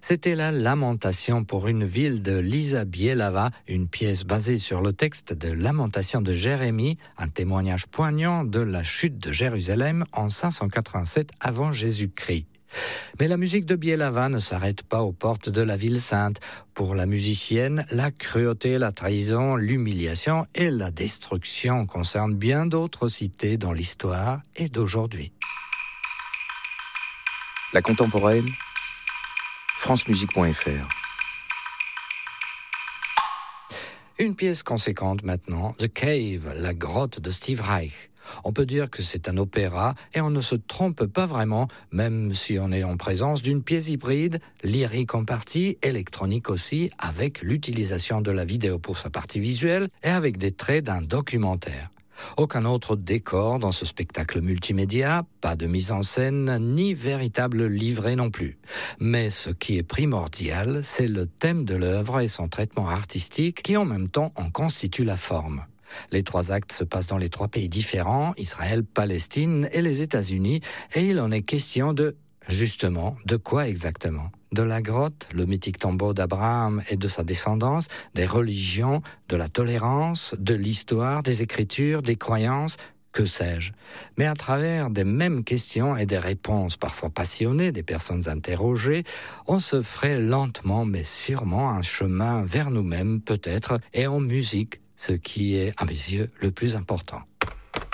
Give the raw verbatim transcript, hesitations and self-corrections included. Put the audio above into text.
C'était la Lamentation pour une ville de Lisa Bielava, une pièce basée sur le texte de Lamentation de Jérémie, un témoignage poignant de la chute de Jérusalem en cinq cent quatre-vingt-sept avant Jésus-Christ. Mais la musique de Bielava ne s'arrête pas aux portes de la ville sainte. Pour la musicienne, la cruauté, la trahison, l'humiliation et la destruction concernent bien d'autres cités dans l'histoire et d'aujourd'hui. La contemporaine, france musique point f r. Une pièce conséquente maintenant, The Cave, la grotte de Steve Reich. On peut dire que c'est un opéra et on ne se trompe pas vraiment, même si on est en présence d'une pièce hybride, lyrique en partie, électronique aussi, avec l'utilisation de la vidéo pour sa partie visuelle et avec des traits d'un documentaire. Aucun autre décor dans ce spectacle multimédia, pas de mise en scène, ni véritable livret non plus. Mais ce qui est primordial, c'est le thème de l'œuvre et son traitement artistique qui en même temps en constitue la forme. Les trois actes se passent dans les trois pays différents, Israël, Palestine et les États-Unis, et il en est question de, justement, de quoi exactement ? De la grotte, le mythique tombeau d'Abraham et de sa descendance, des religions, de la tolérance, de l'histoire, des écritures, des croyances, que sais-je. Mais à travers des mêmes questions et des réponses parfois passionnées des personnes interrogées, on se ferait lentement mais sûrement un chemin vers nous-mêmes peut-être, et en musique, ce qui est, à mes yeux, le plus important.